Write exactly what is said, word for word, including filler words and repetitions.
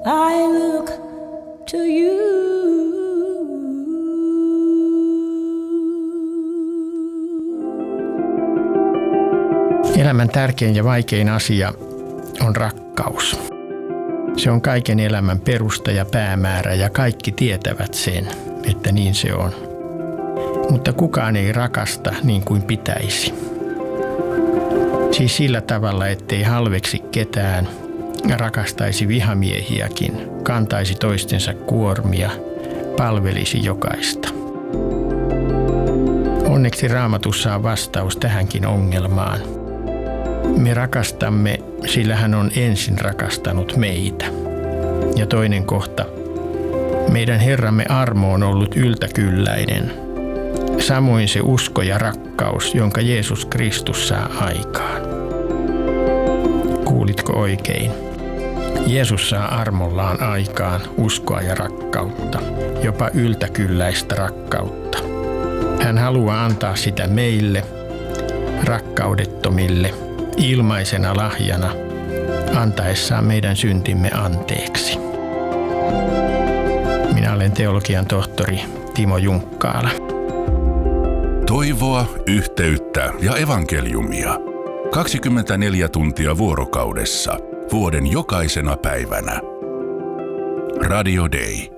I look to you. Elämän tärkein ja vaikein asia on rakkaus. Se on kaiken elämän perusta ja päämäärä ja kaikki tietävät sen, että niin se on. Mutta kukaan ei rakasta niin kuin pitäisi. Siis sillä tavalla, ettei halveksi ketään, rakastaisi vihamiehiäkin, kantaisi toistensa kuormia, palvelisi jokaista. Onneksi Raamatussa on vastaus tähänkin ongelmaan. Me rakastamme, sillä hän on ensin rakastanut meitä. Ja toinen kohta. Meidän Herramme armo on ollut yltäkylläinen. Samoin se usko ja rakkaus, jonka Jeesus Kristus saa aikaan. Kuulitko oikein? Jeesus saa armollaan aikaan uskoa ja rakkautta, jopa yltäkylläistä rakkautta. Hän haluaa antaa sitä meille, rakkaudettomille, ilmaisena lahjana, antaessaan meidän syntimme anteeksi. Minä olen teologian tohtori Timo Junkkaala. Toivoa, yhteyttä ja evankeliumia. kaksikymmentäneljä tuntia vuorokaudessa, vuoden jokaisena päivänä. Radio Day.